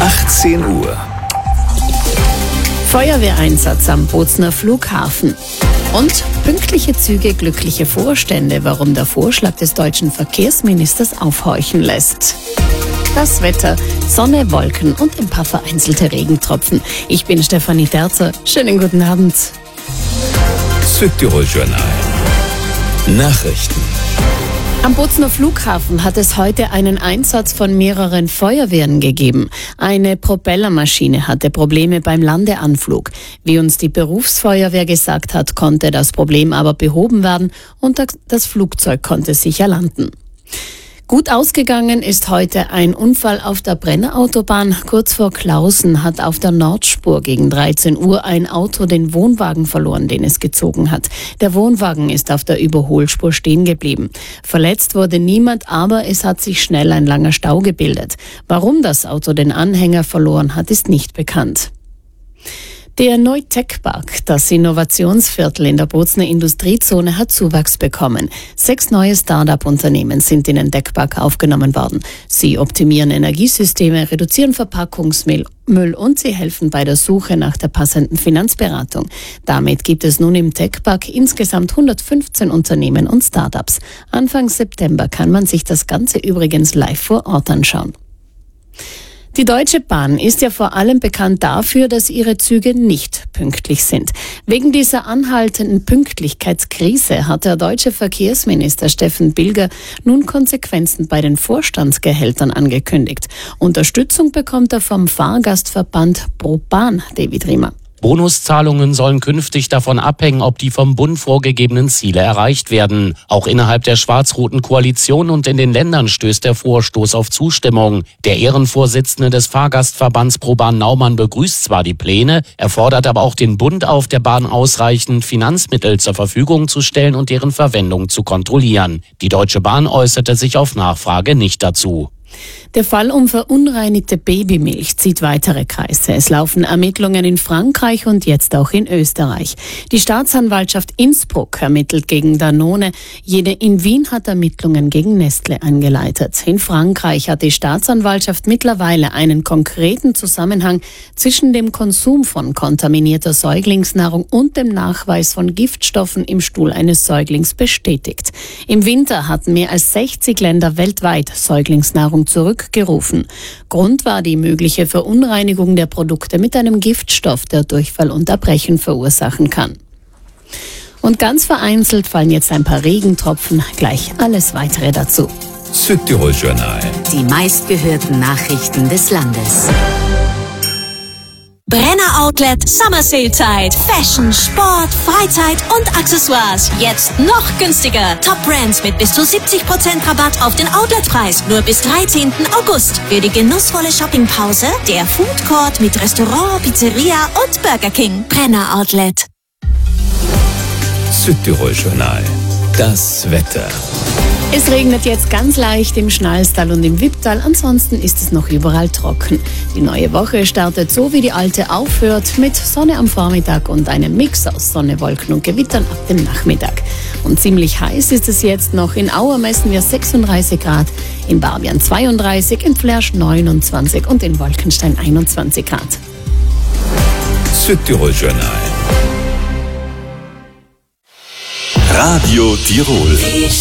18 Uhr. Feuerwehreinsatz am Bozner Flughafen. Und pünktliche Züge, glückliche Vorstände, warum der Vorschlag des deutschen Verkehrsministers aufhorchen lässt. Das Wetter, Sonne, Wolken und ein paar vereinzelte Regentropfen. Ich bin Stefanie Terzer. Schönen guten Abend. Südtirol Journal. Nachrichten. Am Bozner Flughafen hat es heute einen Einsatz von mehreren Feuerwehren gegeben. Eine Propellermaschine hatte Probleme beim Landeanflug. Wie uns die Berufsfeuerwehr gesagt hat, konnte das Problem aber behoben werden und das Flugzeug konnte sicher landen. Gut ausgegangen ist heute ein Unfall auf der Brennerautobahn. Kurz vor Klausen hat auf der Nordspur gegen 13 Uhr ein Auto den Wohnwagen verloren, den es gezogen hat. Der Wohnwagen ist auf der Überholspur stehen geblieben. Verletzt wurde niemand, aber es hat sich schnell ein langer Stau gebildet. Warum das Auto den Anhänger verloren hat, ist nicht bekannt. Der Neutech-Park, das Innovationsviertel in der Bozner Industriezone, hat Zuwachs bekommen. 6 neue Start-up-Unternehmen sind in den Tech-Park aufgenommen worden. Sie optimieren Energiesysteme, reduzieren Verpackungsmüll und sie helfen bei der Suche nach der passenden Finanzberatung. Damit gibt es nun im Tech-Park insgesamt 115 Unternehmen und Start-ups. Anfang September kann man sich das Ganze übrigens live vor Ort anschauen. Die Deutsche Bahn ist ja vor allem bekannt dafür, dass ihre Züge nicht pünktlich sind. Wegen dieser anhaltenden Pünktlichkeitskrise hat der deutsche Verkehrsminister Steffen Bilger nun Konsequenzen bei den Vorstandsgehältern angekündigt. Unterstützung bekommt er vom Fahrgastverband ProBahn, David Riemer. Bonuszahlungen sollen künftig davon abhängen, ob die vom Bund vorgegebenen Ziele erreicht werden. Auch innerhalb der schwarz-roten Koalition und in den Ländern stößt der Vorstoß auf Zustimmung. Der Ehrenvorsitzende des Fahrgastverbands ProBahn Naumann begrüßt zwar die Pläne, er fordert aber auch den Bund auf, der Bahn ausreichend Finanzmittel zur Verfügung zu stellen und deren Verwendung zu kontrollieren. Die Deutsche Bahn äußerte sich auf Nachfrage nicht dazu. Der Fall um verunreinigte Babymilch zieht weitere Kreise. Es laufen Ermittlungen in Frankreich und jetzt auch in Österreich. Die Staatsanwaltschaft Innsbruck ermittelt gegen Danone. Jene in Wien hat Ermittlungen gegen Nestle eingeleitet. In Frankreich hat die Staatsanwaltschaft mittlerweile einen konkreten Zusammenhang zwischen dem Konsum von kontaminierter Säuglingsnahrung und dem Nachweis von Giftstoffen im Stuhl eines Säuglings bestätigt. Im Winter hatten mehr als 60 Länder weltweit Säuglingsnahrung zurückgerufen. Grund war die mögliche Verunreinigung der Produkte mit einem Giftstoff, der Durchfall und Erbrechen verursachen kann. Und ganz vereinzelt fallen jetzt ein paar Regentropfen, gleich alles weitere dazu. Südtirol Journal. Die meistgehörten Nachrichten des Landes. Brenner Outlet Summer Sale Zeit. Fashion, Sport, Freizeit und Accessoires. Jetzt noch günstiger. Top Brands mit bis zu 70% Rabatt auf den Outletpreis. Nur bis 13. August. Für die genussvolle Shoppingpause der Food Court mit Restaurant, Pizzeria und Burger King. Brenner Outlet. Südtirol Journal. Das Wetter. Es regnet jetzt ganz leicht im Schnalstal und im Wipptal, ansonsten ist es noch überall trocken. Die neue Woche startet so, wie die alte aufhört, mit Sonne am Vormittag und einem Mix aus Sonne, Wolken und Gewittern ab dem Nachmittag. Und ziemlich heiß ist es jetzt noch. In Auer messen wir 36 Grad, in Barbian 32, in Flersch 29 und in Wolkenstein 21 Grad. Südtirol Journal. Radio Tirol.